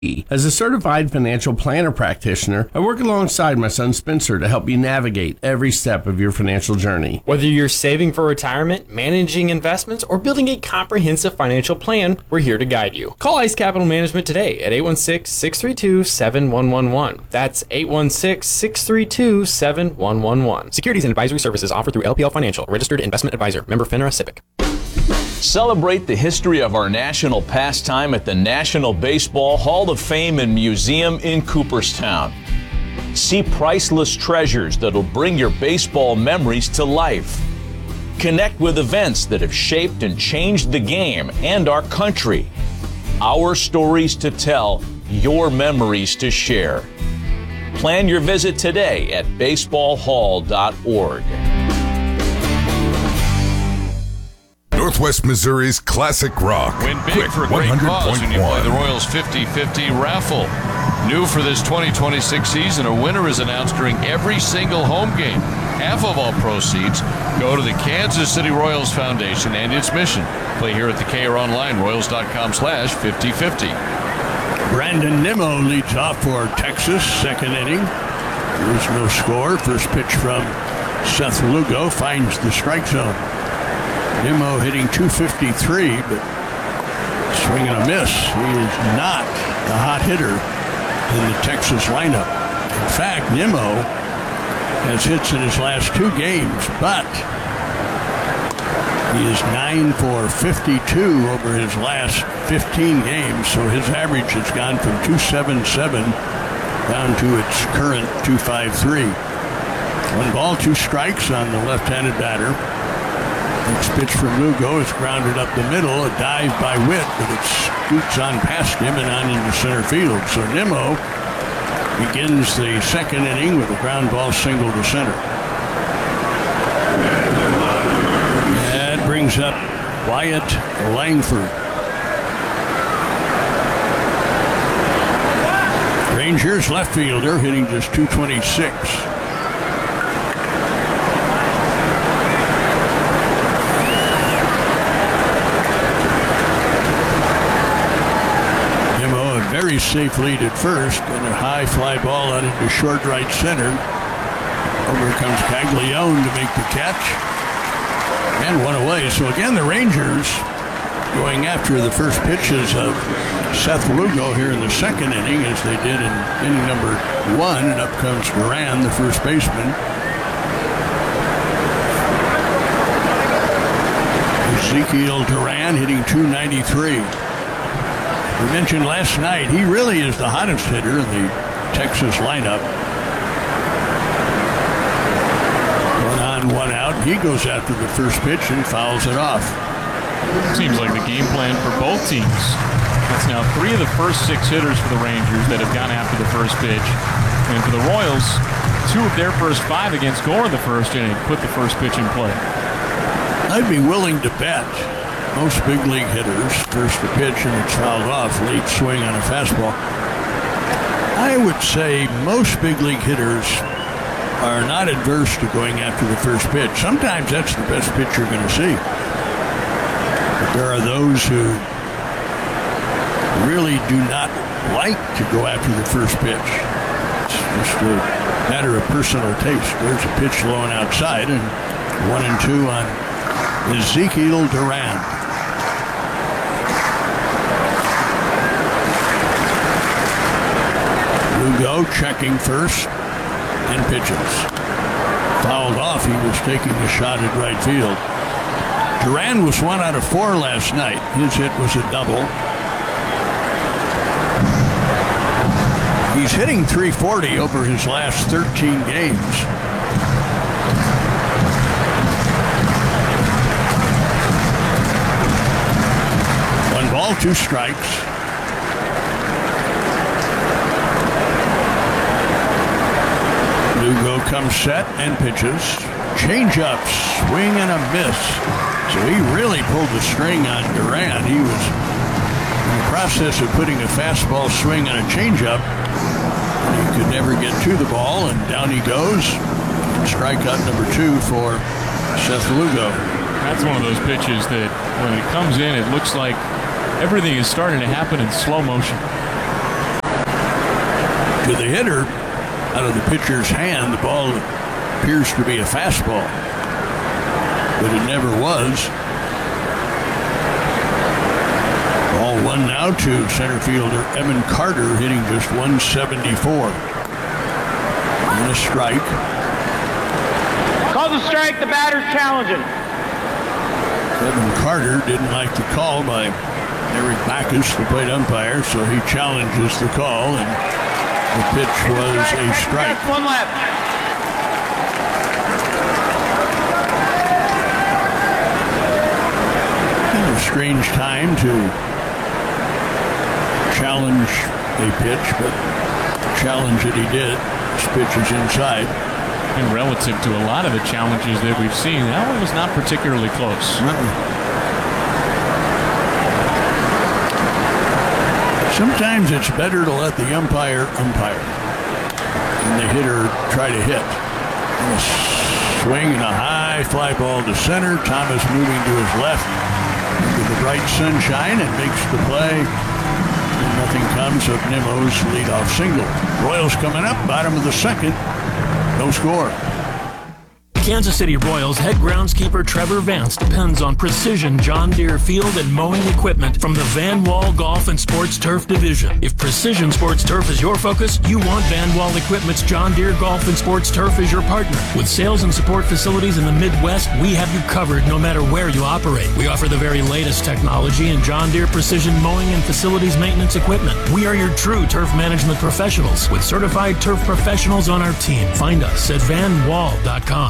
As a certified financial planner practitioner, I work alongside my son Spencer to help you navigate every step of your financial journey. Whether you're saving for retirement, managing investments, or building a comprehensive financial plan, we're here to guide you. Call ICE Capital Management today at 816-632-7111. That's 816-632-7111. Securities and advisory services offered through LPL Financial, registered investment advisor, member FINRA SIPC. Celebrate the history of our national pastime at the National Baseball Hall of Fame and Museum in Cooperstown. See priceless treasures that'll bring your baseball memories to life. Connect with events that have shaped and changed the game and our country. Our stories to tell, your memories to share. Plan your visit today at baseballhall.org. Northwest Missouri's classic rock. Win big for a great cause when you play the Royals 50-50 raffle. New for this 2026 season, a winner is announced during every single home game. Half of all proceeds go to the Kansas City Royals Foundation and its mission. Play here at the K or online, Royals.com/5050. Brandon Nimmo leads off for Texas, second inning. There's no score. First pitch from Seth Lugo finds the strike zone. Nimmo hitting .253, but swing and a miss. He is not the hot hitter in the Texas lineup. In fact, Nimmo has hits in his last two games, but he is 9 for 52 over his last 15 games, so his average has gone from .277 down to its current .253. 1 ball, 2 strikes on the left-handed batter. Next pitch from Lugo is grounded up the middle, a dive by Witt, but it scoots on past him and on into center field. So Nimmo begins the second inning with a ground ball single to center. That brings up Wyatt Langford. Rangers left fielder hitting just .226. Very safe lead at first, and a high fly ball out into short right center. Over comes Caglione to make the catch, and one away. So again, the Rangers going after the first pitches of Seth Lugo here in the second inning, as they did in inning number 1, and up comes Duran, the first baseman. Ezekiel Duran hitting .293. We mentioned last night, he really is the hottest hitter in the Texas lineup. 1 on, 1 out. He goes after the first pitch and fouls it off. Seems like the game plan for both teams. That's now 3 of the first 6 hitters for the Rangers that have gone after the first pitch. And for the Royals, 2 of their first 5 against Gore in the first inning put the first pitch in play. I'd be willing to bet most big league hitters, first the pitch and it's fouled off, late swing on a fastball. I would say most big league hitters are not adverse to going after the first pitch. Sometimes that's the best pitch you're going to see. But there are those who really do not like to go after the first pitch. It's just a matter of personal taste. There's a pitch blowing outside, and 1 and 2 on Ezekiel Duran. Lugo checking first and pitches. Fouled off. He was taking a shot at right field. Duran was 1 out of 4 last night. His hit was a double. He's hitting .340 over his last 13 games. One ball, 2 strikes. Lugo comes set and pitches. Change-up, swing and a miss. So he really pulled the string on Duran. He was in the process of putting a fastball swing on a change-up. He could never get to the ball, and down he goes. Strikeout number 2 for Seth Lugo. That's one of those pitches that when it comes in, it looks like everything is starting to happen in slow motion. To the hitter, out of the pitcher's hand, the ball appears to be a fastball, but it never was. Ball 1 now to center fielder Evan Carter, hitting just 174. And a strike. Call the strike, the batter's challenging. Evan Carter didn't like the call by Eric Backus, the plate umpire, so he challenges the call, and the pitch was a strike. That's one left. A strange time to challenge a pitch, but challenge it he did. This pitch is inside. And relative to a lot of the challenges that we've seen, that one was not particularly close. Sometimes it's better to let the umpire and the hitter try to hit. And a swing and a high fly ball to center. Thomas moving to his left into the bright sunshine and makes the play. And nothing comes of Nimmo's leadoff single. Royals coming up, bottom of the second. No score. Kansas City Royals head groundskeeper Trevor Vance depends on precision John Deere field and mowing equipment from the Van Wall Golf and Sports Turf Division. If precision sports turf is your focus, you want Van Wall Equipment's John Deere Golf and Sports Turf as your partner. With sales and support facilities in the Midwest, we have you covered no matter where you operate. We offer the very latest technology in John Deere precision mowing and facilities maintenance equipment. We are your true turf management professionals with certified turf professionals on our team. Find us at vanwall.com.